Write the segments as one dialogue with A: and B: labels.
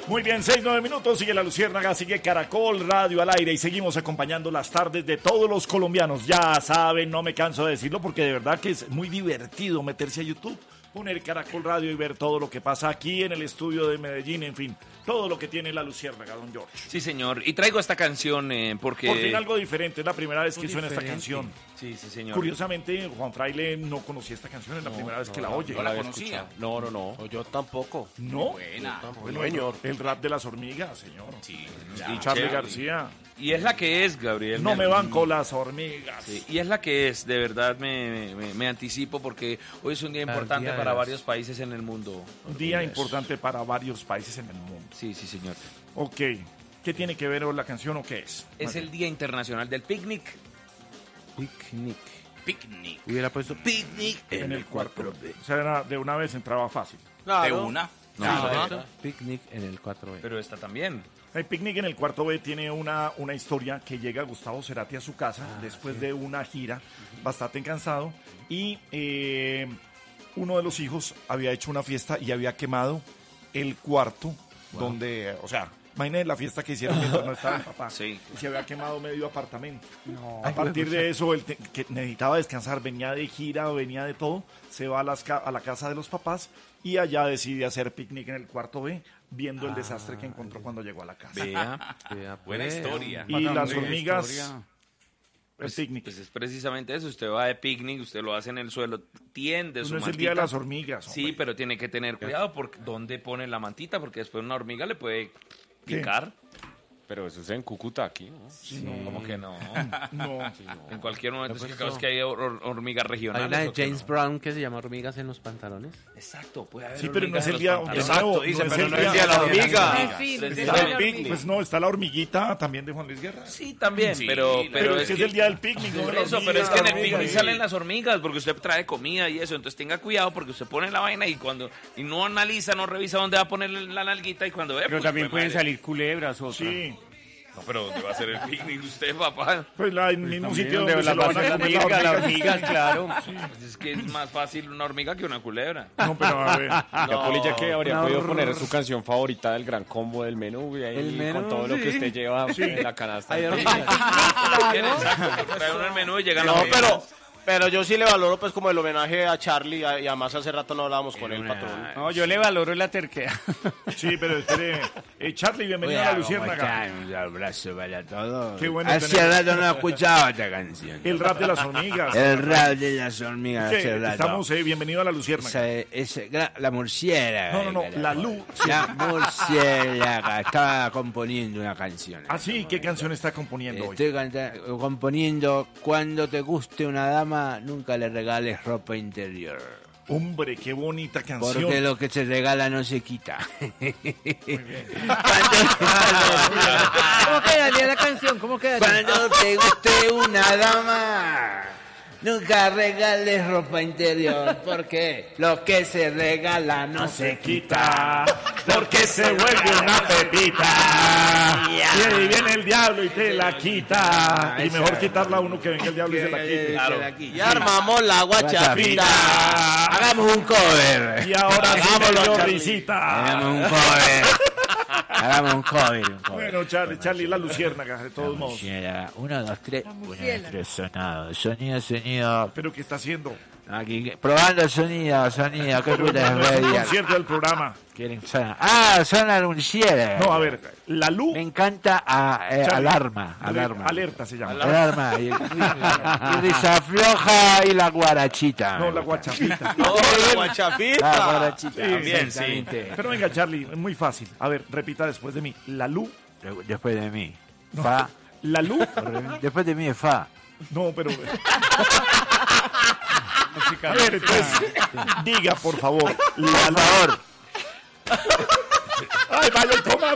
A: Muy bien, 6-9 minutos, sigue La Luciérnaga, sigue Caracol Radio al aire y seguimos acompañando las tardes de todos los colombianos. Ya saben, no me canso de decirlo porque de verdad que es muy divertido meterse a YouTube, poner Caracol Radio y ver todo lo que pasa aquí en el estudio de Medellín, en fin, todo lo que tiene La Luciérnaga, don George.
B: Sí, señor, y traigo esta canción porque...
A: Por fin algo diferente, es la primera vez que suena esta canción.
B: Sí, señor.
A: Curiosamente, Juan Fraile no conocía esta canción, es la primera vez que la oye.
C: No la conocía. No. Yo tampoco.
A: ¿No?
C: Buena.
A: Bueno,
C: Señor.
A: El rap de las hormigas, señor.
C: Sí.
A: Y Charly García.
B: Y es la que es, Gabriel.
A: No me van con las hormigas.
B: Sí, y es la que es, de verdad me anticipo porque hoy es un día importante para varios países en el mundo.
A: Un día importante para varios países en el mundo.
B: Sí, señor.
A: Ok. ¿Qué tiene que ver la canción o qué es?
B: Es el Día Internacional del Picnic.
C: Picnic.
D: Hubiera puesto
B: Picnic
A: En el cuarto B. O sea, de una vez entraba fácil.
C: De una.
D: picnic en el 4B.
B: Pero esta también.
A: El Picnic en el cuarto B tiene una historia que llega Gustavo Cerati a su casa después de una gira bastante cansado y uno de los hijos había hecho una fiesta y había quemado el cuarto donde, o sea, imagínense la fiesta que hicieron mientras no estaba el papá.
B: Sí.
A: Y se había quemado medio apartamento.
D: No.
A: A partir de eso, él que necesitaba descansar, venía de gira, venía de todo, se va a la casa de los papás y allá decide hacer picnic en el cuarto B, viendo el desastre que encontró cuando llegó a la casa.
B: Vea.
C: Buena historia.
A: Y las hormigas, el picnic.
B: Pues es precisamente eso. Usted va de picnic, usted lo hace en el suelo, tiende su
A: No es
B: mantita.
A: el día de las hormigas.
B: Sí,
A: hombre.
B: pero tiene que tener cuidado porque dónde pone la mantita, porque después una hormiga le puede picar.
E: Pero eso es en Cúcuta aquí, ¿no?
A: Sí, no.
B: ¿Cómo que no?
A: No.
B: En cualquier momento es que claro, es que hay hormigas
D: Hay
B: regionales.
D: una de
B: ¿o qué
D: James
B: no?
D: Brown que se llama Hormigas en los pantalones.
B: Exacto, puede haber
A: Sí, pero no
B: hormigas
A: es el
B: en
A: día.
B: los pantalones.
A: Exacto,
C: dice,
A: no
C: pero
A: es
C: no es el día de la hormiga.
A: Está el picnic. Pues no, está la hormiguita también de Juan Luis Guerra.
B: Sí, también,
C: Sí,
B: pero
A: Pero es que es el día del picnic, ¿no?
B: Por
A: de la
B: eso,
A: hormiga.
B: pero es que en el
A: Hormiga,
B: picnic
A: sí.
B: salen las hormigas porque usted trae comida y eso, entonces tenga cuidado porque usted pone la vaina y no analiza, no revisa dónde va a poner la nalguita y cuando ve...
F: Pero
B: pues,
F: también
B: fue
F: pueden
B: madre.
F: salir culebras o
A: Sí,
B: No, pero ¿dónde va a ser el picnic usted, papá?
A: pues el mismo sitio
F: donde
A: donde se
F: las
A: lo van a
F: las
A: comer
F: hormigas,
A: la
F: las
A: hormiga.
F: hormigas, claro.
B: Es que es más fácil una hormiga que una culebra.
A: No, pero a ver.
E: Ya Polilla que habría
D: no.
E: podido poner su canción favorita del gran combo del menú y ahí
D: El menú,
E: con todo lo que
D: sí.
E: usted lleva en la canasta.
D: Hay
E: del
D: hormigas.
E: picnic.
B: Exacto, trae uno el menú y llegan
C: No,
B: las hormigas.
C: pero yo sí le valoro pues como el homenaje a Charlie y además hace rato no hablábamos con el patrón.
F: No, yo le valoro la terquedad.
A: Sí, pero espere. Charly, bienvenido a La Luciérnaga.
D: Un abrazo para todos.
A: Qué bueno
D: Hace
A: tener-
D: rato no escuchaba esta canción.
A: El rap de las hormigas.
D: El rap de las hormigas
A: ¿Qué?
D: hace rato.
A: Estamos, bienvenido a La Luciérnaga.
D: La murciélaga.
A: No, la luz.
D: La murciélaga. Estaba componiendo una canción.
A: Ah, sí, ¿qué canción está componiendo hoy?
D: Estoy componiendo Cuando te guste una dama, nunca le regales ropa interior.
A: Hombre, qué bonita canción.
D: Porque lo que se regala no se quita.
F: ¿Cómo quedaría la canción? ¿Cómo quedaría?
D: Cuando te guste una dama, nunca regales ropa interior. Porque lo que se regala no se quita.
A: Porque se vuelve una pepita. Y ahí viene el diablo y te la quita. Y mejor quitarla a uno que venga el diablo y se la quite.
B: Claro.
C: Y armamos la guachapita.
D: Hagamos un cover.
A: Y ahora sí me
C: Hagámoslo,
A: dio
C: Charly.
A: risita.
D: Hagamos un cover. Hagamos un cover.
A: Bueno, Charly, La Luciérnaga, de todos modos.
D: Murciélaga. 1, 2, 3. 1, 2, 3, sonado. Sonido.
A: ¿Pero qué está haciendo?
D: Aquí, probando sonido. ¿Qué
A: Pero
D: putas
A: no es un
D: medias?
A: concierto del programa.
D: ¿Quieren sonar? Suena murciélaga.
A: No, a ver, la luz.
D: Me encanta alarma.
A: Alerta se llama.
D: Alarma. Y risa floja y la guarachita.
A: No, la guachapita.
C: No, la
D: La
C: guachapita.
D: guarachita.
B: También, sí.
D: exactamente.
A: Pero venga, Charly, es muy fácil. A ver, repita después de mí. La luz.
D: Después de mí. Fa.
A: La luz.
D: Después de mí es fa.
A: No, pero. A ver, entonces, diga, por favor. La
D: Por favor.
A: Ay, vaya y coma.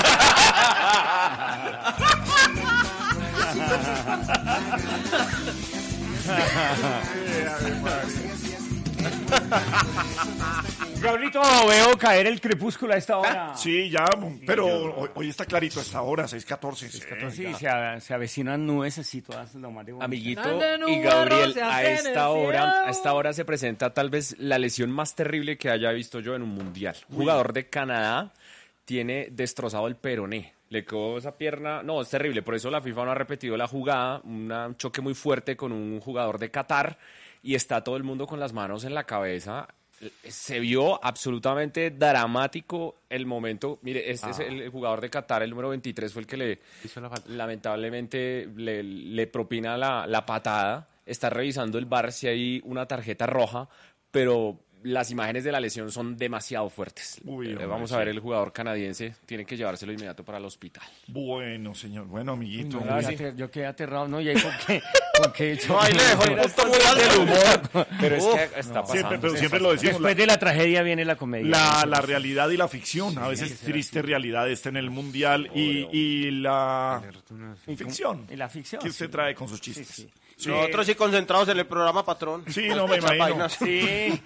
F: Gabrielito, veo caer el crepúsculo a esta hora.
A: Sí, ya, pero hoy está clarito a esta hora, 6:14.
F: Sí, se avecinan nubes así todas lo más de bonito.
E: Amiguito y Gabriel, a esta hora se presenta tal vez la lesión más terrible que haya visto yo en un mundial. Jugador de Canadá tiene destrozado el peroné. Le quedó esa pierna, no, es terrible, por eso la FIFA no ha repetido la jugada, un choque muy fuerte con un jugador de Qatar y está todo el mundo con las manos en la cabeza. Se vio absolutamente dramático el momento. Mire, este es el jugador de Qatar, el número 23, fue el que lamentablemente le propina la patada. Está revisando el VAR si hay una tarjeta roja, pero las imágenes de la lesión son demasiado fuertes. Vamos a ver, el jugador canadiense tiene que llevárselo inmediato para el hospital.
A: Bueno, señor. Bueno, amiguito.
F: Yo quedé aterrado, ¿no? ¿Y ahí por qué?
C: No, ahí le dejó el punto muy alto.
E: humor. Pero es que está pasando.
A: Siempre lo decimos.
F: Después de la tragedia viene la comedia.
A: La realidad y la ficción. A veces triste realidad está en el mundial y la ficción.
F: Y la ficción.
A: Que usted trae con sus chistes.
F: Sí.
A: Sí.
C: Nosotros sí concentrados en el programa, patrón.
A: Sí, no me imagino.
F: Sí.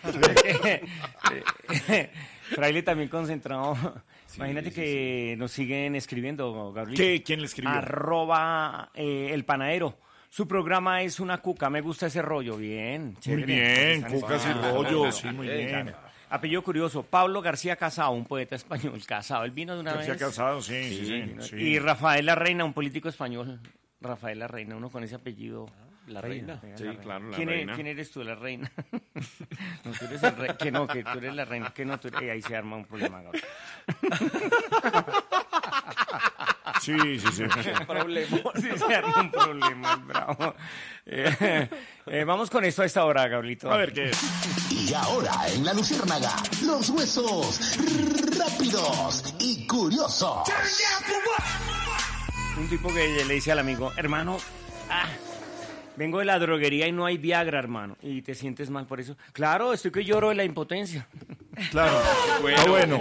F: Fraile también concentrado. Imagínate que nos siguen escribiendo, Gabriel.
A: ¿Quién le escribió?
F: @el panadero. Su programa es una cuca, me gusta ese rollo. Bien,
A: Muy
F: chévere.
A: bien, cucas y rollos, sí, muy bien.
F: Apellido curioso, Pablo García Casado, un poeta español, Casado. Él vino de una
A: García
F: vez.
A: Casado, sí.
F: Y Rafael Larreina, un político español. Rafael Larreina, uno con ese apellido.
E: La reina. Sí, claro, la
F: ¿Quién
E: reina.
F: ¿Quién eres tú, la reina? No, tú eres el rey. Que no, que tú eres la reina. Que no, ahí se arma un problema, Gabriel.
A: Sí.
E: Problema.
F: Sí, se arma un problema, bravo. Vamos con esto a esta hora, Gabrielito.
A: A ver qué es.
G: Y ahora en La Luciérnaga, los huesos rápidos y curiosos.
F: Un tipo que le dice al amigo, hermano, vengo de la droguería y no hay Viagra, hermano. Y te sientes mal por eso. Claro, estoy que lloro de la impotencia.
A: Claro. Está bueno.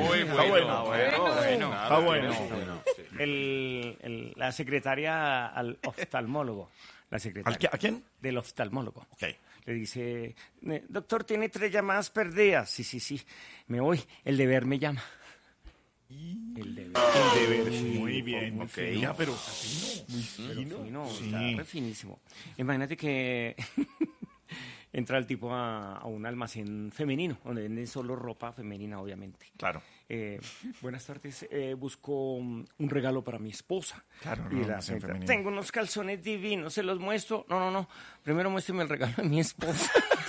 F: La secretaria al oftalmólogo. La secretaria.
A: ¿A quién?
F: Del oftalmólogo.
A: Ok.
F: Le dice, doctor, tiene 3 llamadas perdidas. Sí. Me voy. El deber me llama. El deber.
A: Muy bien.
F: Ok.
A: Ya, pero fino.
F: Está re finísimo. Imagínate que entra el tipo a un almacén femenino, donde venden solo ropa femenina, obviamente.
A: Claro.
F: Buenas tardes, busco un regalo para mi esposa.
A: Claro,
F: y la señora, tengo unos calzones divinos, ¿se los muestro? No. Primero muéstrame el regalo de mi esposa.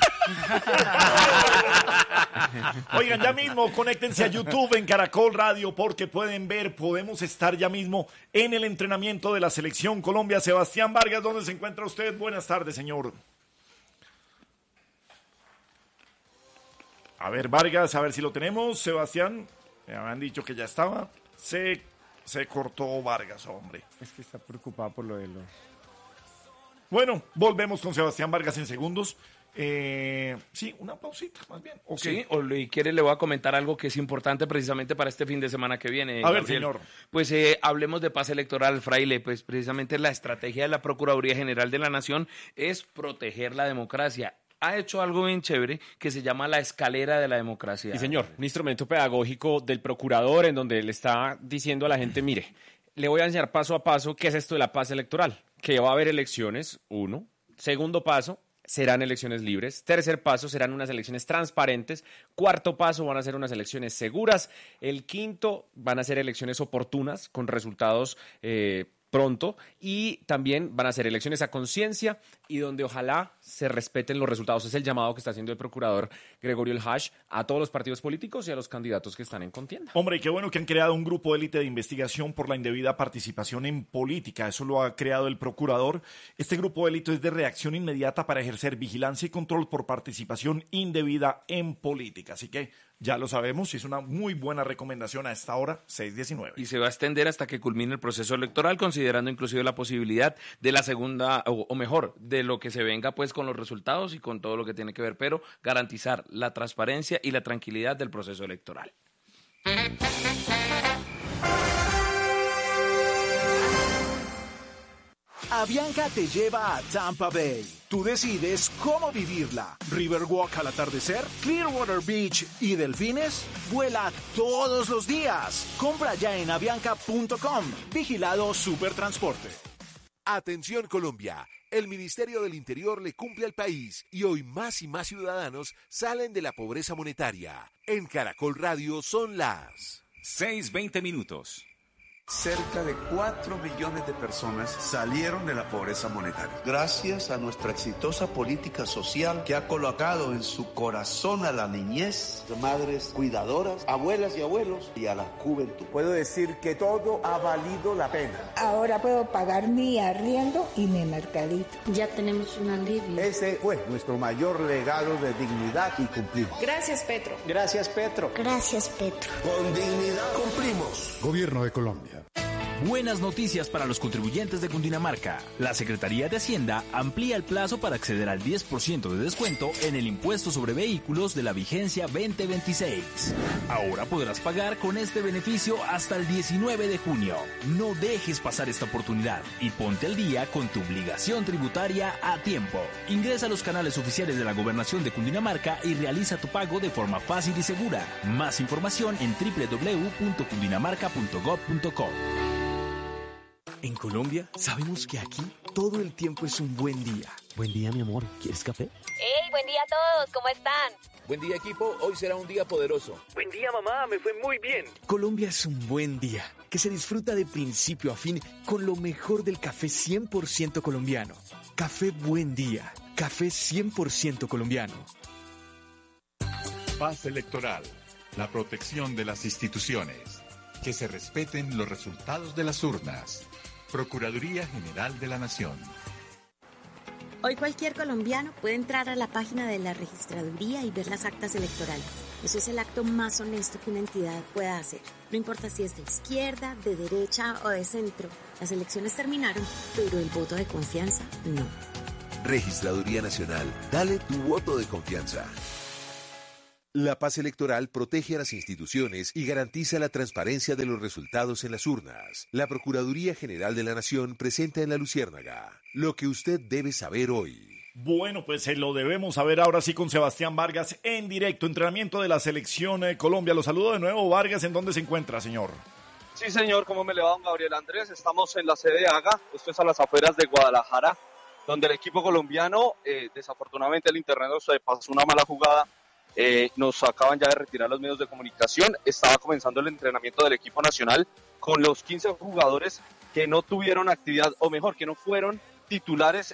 A: Oigan, ya mismo conéctense a YouTube en Caracol Radio porque podemos estar ya mismo en el entrenamiento de la Selección Colombia. Sebastián Vargas, ¿dónde se encuentra usted? Buenas tardes, señor. A ver, Vargas, a ver si lo tenemos. Sebastián, me habían dicho que ya estaba. Se cortó Vargas, hombre.
F: Es que está preocupado por lo de los...
A: Bueno, volvemos con Sebastián Vargas en segundos. Sí, una pausita, más bien. Okay.
B: Sí, o si quiere le voy a comentar algo que es importante precisamente para este fin de semana que viene.
A: A ver,
B: Gabriel.
A: señor.
B: Pues hablemos de paz electoral, Fraile. Pues precisamente la estrategia de la Procuraduría General de la Nación es proteger la democracia. Ha hecho algo bien chévere que se llama la escalera de la democracia.
E: Sí, señor. Un instrumento pedagógico del procurador en donde le está diciendo a la gente, mire, le voy a enseñar paso a paso qué es esto de la paz electoral. Que va a haber elecciones, 1. Segundo paso, serán elecciones libres. Tercer paso, serán unas elecciones transparentes. Cuarto paso, van a ser unas elecciones seguras. El quinto, van a ser elecciones oportunas con resultados pronto. Y también van a ser elecciones a conciencia y donde ojalá se respeten los resultados. Es el llamado que está haciendo el procurador Gregorio El Hash a todos los partidos políticos y a los candidatos que están en contienda.
A: Hombre, qué bueno que han creado un grupo de élite de investigación por la indebida participación en política. Eso lo ha creado el procurador. Este grupo de élite es de reacción inmediata para ejercer vigilancia y control por participación indebida en política. Así que ya lo sabemos y es una muy buena recomendación a esta hora, 6:19.
B: Y se va a extender hasta que culmine el proceso electoral, considerando inclusive la posibilidad de la segunda, o mejor, de lo que se venga pues con los resultados y con todo lo que tiene que ver, pero garantizar la transparencia y la tranquilidad del proceso electoral.
H: Avianca te lleva a Tampa Bay. Tú decides cómo vivirla. Riverwalk al atardecer, Clearwater Beach y delfines. Vuela todos los días. Compra ya en avianca.com. Vigilado Supertransporte.
I: Atención Colombia, el Ministerio del Interior le cumple al país y hoy más y más ciudadanos salen de la pobreza monetaria. En Caracol Radio son las
J: 6:20.
K: Cerca de 4 millones de personas salieron de la pobreza monetaria. Gracias a nuestra exitosa política social que ha colocado en su corazón a la niñez, madres cuidadoras, abuelas y abuelos y a la juventud.
L: Puedo decir que todo ha valido la pena.
M: Ahora puedo pagar mi arriendo y mi mercadito.
N: Ya tenemos un alivio.
L: Ese fue nuestro mayor legado de dignidad y cumplimos.
N: Gracias, Petro.
L: Gracias, Petro.
N: Gracias, Petro.
G: Con dignidad cumplimos.
O: Gobierno de Colombia.
P: Buenas noticias para los contribuyentes de Cundinamarca. La Secretaría de Hacienda amplía el plazo para acceder al 10% de descuento en el impuesto sobre vehículos de la vigencia 2026. Ahora podrás pagar con este beneficio hasta el 19 de junio. No dejes pasar esta oportunidad y ponte al día con tu obligación tributaria a tiempo. Ingresa a los canales oficiales de la Gobernación de Cundinamarca y realiza tu pago de forma fácil y segura. Más información en www.cundinamarca.gov.co.
Q: En Colombia, sabemos que aquí todo el tiempo es un buen día. Buen día, mi amor. ¿Quieres café?
R: ¡Hey, buen día a todos! ¿Cómo están?
S: Buen día, equipo. Hoy será un día poderoso.
T: Buen día, mamá. Me fue muy bien.
Q: Colombia es un buen día, que se disfruta de principio a fin con lo mejor del café 100% colombiano. Café Buen Día. Café 100% colombiano.
U: Paz electoral. La protección de las instituciones. Que se respeten los resultados de las urnas. Procuraduría General de la Nación.
V: Hoy cualquier colombiano puede entrar a la página de la registraduría y ver las actas electorales. Eso es el acto más honesto que una entidad pueda hacer. No importa si es de izquierda, de derecha o de centro. Las elecciones terminaron, pero el voto de confianza no.
I: Registraduría Nacional. Dale tu voto de confianza. La paz electoral protege a las instituciones y garantiza la transparencia de los resultados en las urnas. La Procuraduría General de la Nación presenta en La Luciérnaga lo que usted debe saber hoy.
A: Bueno, pues se lo debemos saber ahora sí con Sebastián Vargas en directo. Entrenamiento de la selección Colombia. Lo saludo de nuevo, Vargas. ¿En dónde se encuentra, señor?
W: Sí, señor. ¿Cómo me le va, don Gabriel Andrés? Estamos en la sede AGA. Esto es a las afueras de Guadalajara, donde el equipo colombiano, desafortunadamente el internet nos pasó una mala jugada. Nos acaban ya de retirar los medios de comunicación. Estaba comenzando el entrenamiento del equipo nacional con los 15 jugadores que no tuvieron actividad, o mejor, que no fueron titulares